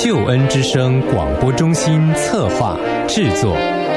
救恩之声广播中心策划制作。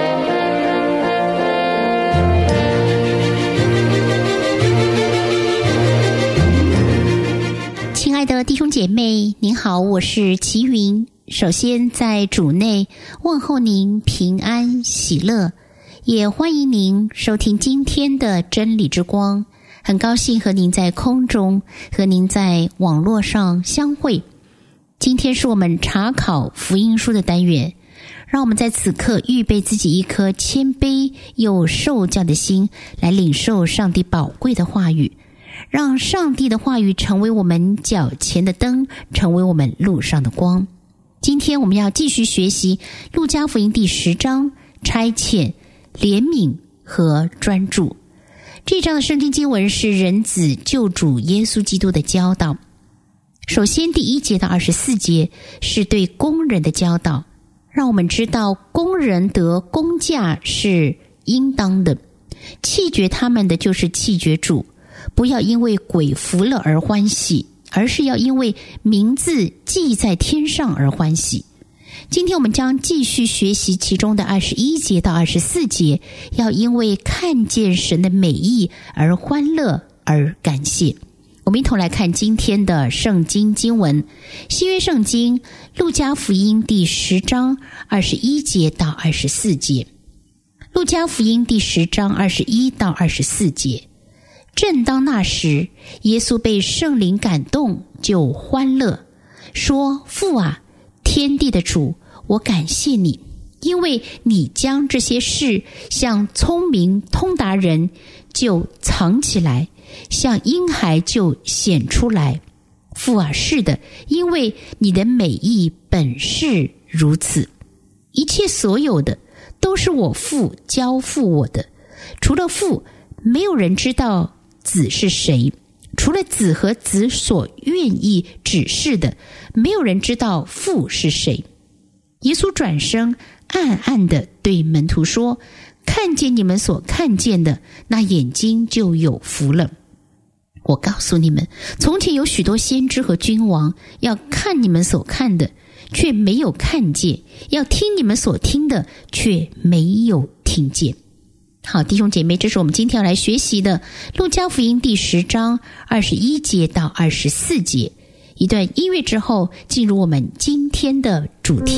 亲爱的弟兄姐妹，您好，我是齐云。首先在主内问候您平安喜乐，也欢迎您收听今天的真理之光。很高兴和您在空中，和您在网络上相会。今天是我们查考福音书的单元，让我们在此刻预备自己一颗谦卑又受教的心，来领受上帝宝贵的话语，让上帝的话语成为我们脚前的灯，成为我们路上的光。今天我们要继续学习路加福音第10章，差遣、怜悯和专注。这章的圣经经文是人子救主耶稣基督的教导。首先第1节到24节是对工人的教导，让我们知道工人得工价是应当的，弃绝他们的就是弃绝主。不要因为鬼服了而欢喜，而是要因为名字记在天上而欢喜。今天我们将继续学习其中的21节到24节，要因为看见神的美意而欢乐而感谢。我们一同来看今天的圣经经文，新约圣经路加福音第10章21节到24节。路加福音第10章21到24节。正当那时，耶稣被圣灵感动，就欢乐，说：父啊，天地的主，我感谢你，因为你将这些事向聪明通达人就藏起来，向婴孩就显出来。父啊，是的，因为你的美意本是如此。一切所有的都是我父交付我的，除了父，没有人知道子是谁，除了子和子所愿意指示的，没有人知道父是谁。耶稣转身暗暗地对门徒说：看见你们所看见的，那眼睛就有福了。我告诉你们，从前有许多先知和君王，要看你们所看的，却没有看见；要听你们所听的，却没有听见。好，弟兄姐妹，这是我们今天要来学习的路加福音第10章21节到24节。一段音乐之后，进入我们今天的主题。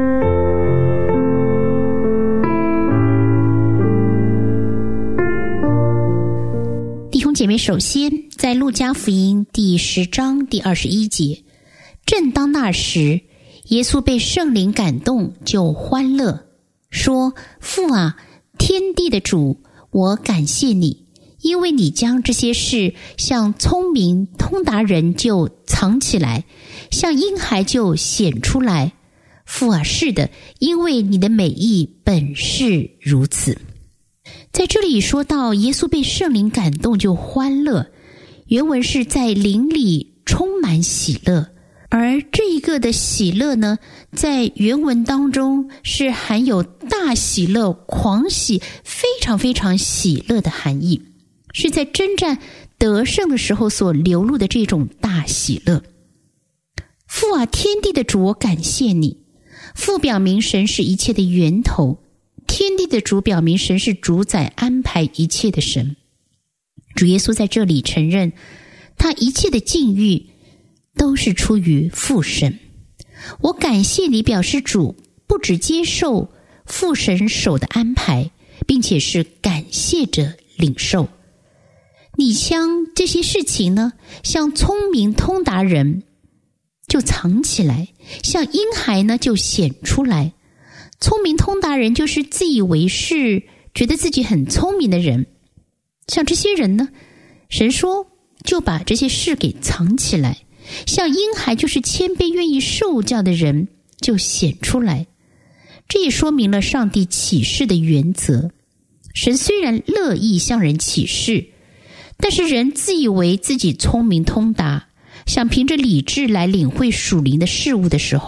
弟兄姐妹，首先在路加福音第10章第21节，正当那时，耶稣被圣灵感动，就欢乐，说：父啊，天地的主，我感谢你，因为你将这些事向聪明通达人就藏起来，向婴孩就显出来。父啊，是的，因为你的美意本是如此。在这里说到耶稣被圣灵感动就欢乐，原文是在灵里充满喜乐，而这一个的喜乐呢，在原文当中是含有大喜乐、狂喜、非常非常喜乐的含义，是在征战得胜的时候所流露的这种大喜乐。父啊，天地的主，我感谢你。父表明神是一切的源头，天地的主表明神是主宰安排一切的神。主耶稣在这里承认，他一切的境遇都是出于父神。我感谢你，表示主不只接受父神手的安排，并且是感谢着领受。你将这些事情呢，向聪明通达人就藏起来，向婴孩呢就显出来。聪明通达人就是自以为是，觉得自己很聪明的人。像这些人呢，神说就把这些事给藏起来，像婴孩就是谦卑愿意受教的人就显出来。这也说明了上帝启示的原则。神虽然乐意向人启示，但是人自以为自己聪明通达，想凭着理智来领会属灵的事物的时候，